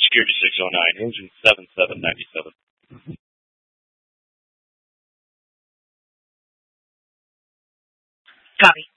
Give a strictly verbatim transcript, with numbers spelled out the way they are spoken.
Security six oh nine, engine seven seven ninety-seven. Copy.